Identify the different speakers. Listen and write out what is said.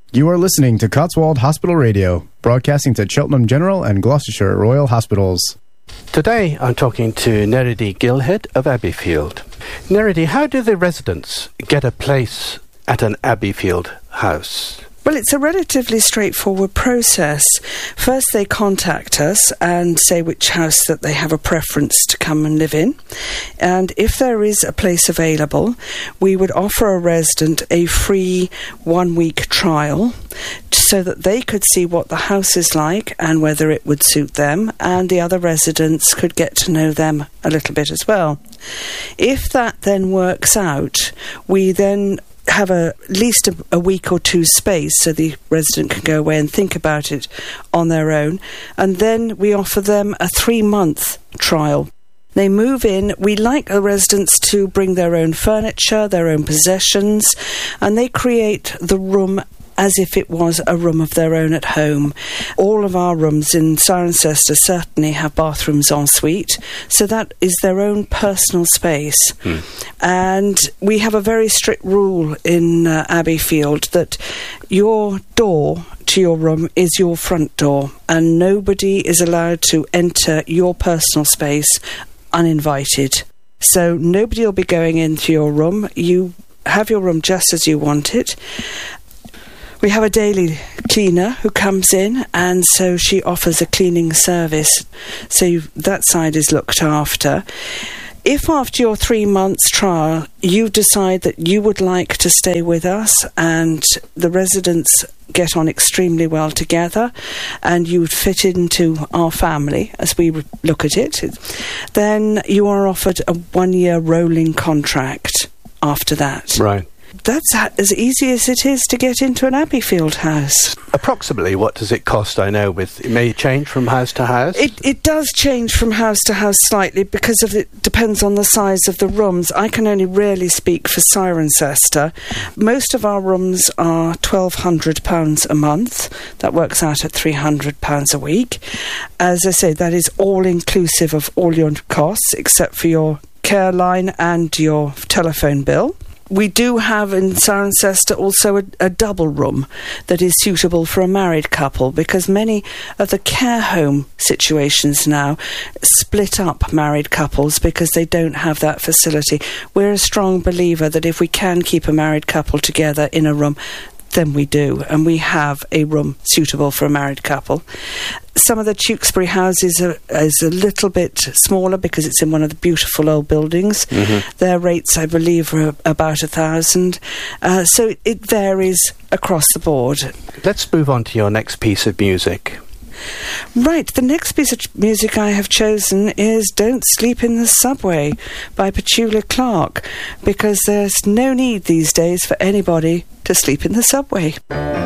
Speaker 1: You are listening to Cotswold Hospital Radio, broadcasting to Cheltenham General and Gloucestershire Royal Hospitals.
Speaker 2: Today I'm talking to Neridi Gilhead of Abbeyfield. Neridi, how do the residents get a place at an Abbeyfield house?
Speaker 3: Well, it's a relatively straightforward process. First, they contact us and say which house that they have a preference to come and live in. And if there is a place available, we would offer a resident a free 1-week trial so that they could see what the house is like and whether it would suit them, and the other residents could get to know them a little bit as well. If that then works out, we then have at least a week or two space so the resident can go away and think about it on their own, and then we offer them a 3-month trial. They move in. We like the residents to bring their own furniture, their own possessions, and they create the room as if it was a room of their own at home. All of our rooms in Cirencester certainly have bathrooms en suite, so that is their own personal space. And we have a very strict rule in Abbeyfield that your door to your room is your front door, and nobody is allowed to enter your personal space uninvited. So nobody will be going into your room. You have your room just as you want it. We have a daily cleaner who comes in, and so she offers a cleaning service. So that side is looked after. If after your 3 months trial you decide that you would like to stay with us and the residents get on extremely well together and you would fit into our family as we look at it, then you are offered a 1-year rolling contract after that.
Speaker 2: Right.
Speaker 3: That's as easy as it is to get into an Abbeyfield house.
Speaker 2: Approximately, what does it cost? I know it may change from house to house.
Speaker 3: It does change from house to house slightly because it depends on the size of the rooms. I can only really speak for Cirencester. Most of our rooms are £1,200 a month. That works out at £300 a week. As I say, that is all inclusive of all your costs except for your care line and your telephone bill. We do have in Cirencester also a double room that is suitable for a married couple, because many of the care home situations now split up married couples because they don't have that facility. We're a strong believer that if we can keep a married couple together in a room, then we do, and we have a room suitable for a married couple. Some of the Tewkesbury houses is a little bit smaller because it's in one of the beautiful old buildings. Their rates, I believe, are about £1,000. So it varies across the board.
Speaker 2: Let's move on to your next piece of music.
Speaker 3: Right, the next piece of music I have chosen is Don't Sleep in the Subway by Petula Clark, because there's no need these days for anybody to sleep in the subway.